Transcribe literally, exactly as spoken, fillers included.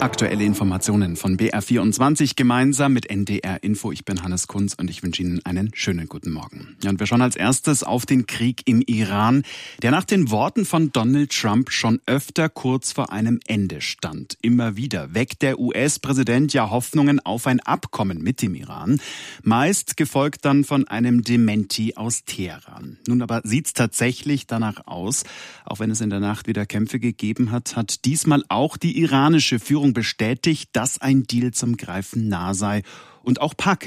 Aktuelle Informationen von B R vierundzwanzig gemeinsam mit N D R Info. Ich bin Hannes Kunz und ich wünsche Ihnen einen schönen guten Morgen. Ja, und wir schauen als erstes auf den Krieg im Iran, der nach den Worten von Donald Trump schon öfter kurz vor einem Ende stand. Immer wieder weckt der U S-Präsident ja Hoffnungen auf ein Abkommen mit dem Iran, meist gefolgt dann von einem Dementi aus Teheran. Nun aber sieht's tatsächlich danach aus, auch wenn es in der Nacht wieder Kämpfe gegeben hat, hat diesmal auch die iranische Führung bestätigt, dass ein Deal zum Greifen nah sei und auch Pakistan